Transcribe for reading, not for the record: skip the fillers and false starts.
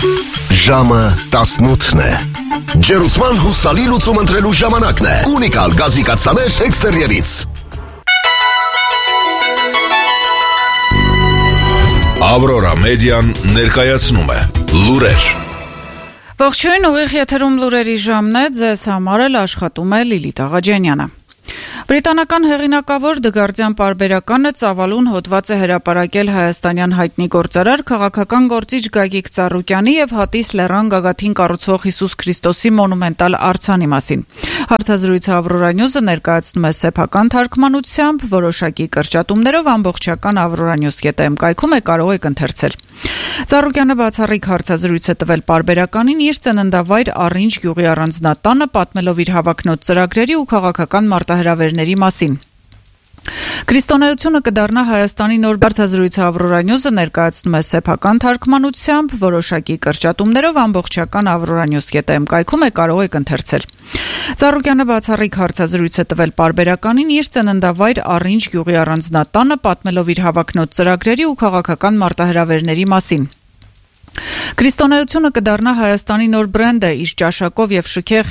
Ժամը 18-ն է։ Ջերուցման հուսալի լուծում ընտրելու ժամանակն է։ Ունիկալ գազիկացաներ էքստերիերից։ Ավրորա մեդիան ներկայացնում է լուրեր։ Ողջույն, ուղիղ եթերում լուրերի ժամն է, ձեզ համար էլ աշխատում է Լիլիթ Աղաջանյանը։ Բրիտանական հեղինակավոր The Guardian պարբերականը ծավալուն հոդված է հրապարակել հայաստանյան հայտնի գործարար քաղաքական գործիչ Գագիկ Ծառուկյանի եւ Հատիս լեռան գագաթին կառուցվող Հիսուս Քրիստոսի մոնումենտալ արձանի մասին։ Հարցազրույցը Ավրորա Նյուզը ներկայացնում է սեփական թարգմանությամբ, որոշակի կրճատումներով ամբողջական avroranews.am կայքում կարող եք ընթերցել։ Ծառուկյանը բացառիկ հարցազրույց է տվել պարբերականին իր ծննդավայր Առինջ գյուղի առանձնատանը, պատմելով իր հավակնոտ ծրագրերի ու քաղաքական մարտահրավերների մասին։ Քրիստոնեությունը կդառնա Հայաստանի նոր հարցազրույցը Ավրորա Նյուզը ներկայացնում է սեփական թարգմանությամբ, որոշակի կրճատումներով ամբողջական avroranews.am կայքում կարող եք ընթերցել։ Ծառուկյանը բացառիկ հարցազրույց է տվել պարբերականին իր ծննդավայր Առինջ գյուղի առանձնատանը, պատմելով իր հավակնոտ ծրագրերի ու քաղաքական մարտահրավերների մասին։ Քրիստոնեությունը կդառնա Հայաստանի նոր բրենդը, իր ճաշակով եւ շքեղ